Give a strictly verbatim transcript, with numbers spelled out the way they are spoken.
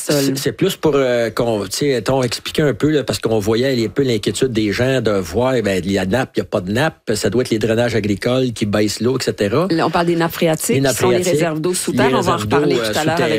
sol. C'est, c'est plus pour euh, qu'on, tu sais, t'on expliqué un peu, là, parce qu'on voyait un peu l'inquiétude des gens de voir, ben, il y a nappe, il n'y a pas de nappe, ça doit être les drainages agricoles qui baissent l'eau, et cetera. Là, on parle des nappes phréatiques, Les nappes qui sont les phréatiques, réserves d'eau sous terre. On va en reparler tout à l'heure avec